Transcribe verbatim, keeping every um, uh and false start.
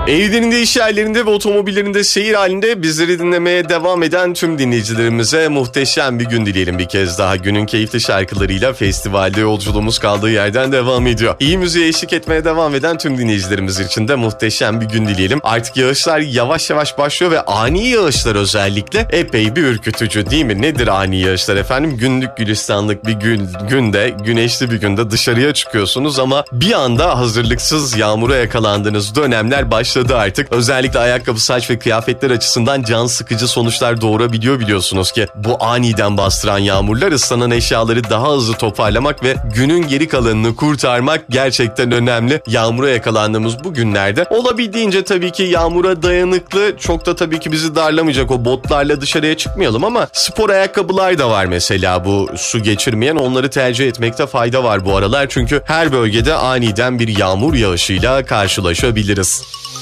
Evlerinde, iş yerlerinde ve otomobillerinde seyir halinde bizleri dinlemeye devam eden tüm dinleyicilerimize muhteşem bir gün dileyelim bir kez daha. Günün keyifli şarkılarıyla festivalde yolculuğumuz kaldığı yerden devam ediyor. İyi müziğe eşlik etmeye devam eden tüm dinleyicilerimiz için de muhteşem bir gün dileyelim. Artık yağışlar yavaş yavaş başlıyor ve ani yağışlar özellikle epey bir ürkütücü değil mi? Nedir ani yağışlar efendim? Günlük gülistanlık bir gün, günde, güneşli bir günde dışarıya çıkıyorsunuz ama bir anda hazırlıksız yağmura yakalandığınız dönemler başlıyor artık. Özellikle ayakkabı, saç ve kıyafetler açısından can sıkıcı sonuçlar doğurabiliyor biliyorsunuz ki. Bu aniden bastıran yağmurlar ıslanan eşyaları daha hızlı toparlamak ve günün geri kalanını kurtarmak gerçekten önemli. Yağmura yakalandığımız bu günlerde olabildiğince tabii ki yağmura dayanıklı, çok da tabii ki bizi darlamayacak o botlarla dışarıya çıkmayalım ama spor ayakkabılar da var mesela, bu su geçirmeyen, onları tercih etmekte fayda var bu aralar. Çünkü her bölgede aniden bir yağmur yağışıyla karşılaşabiliriz.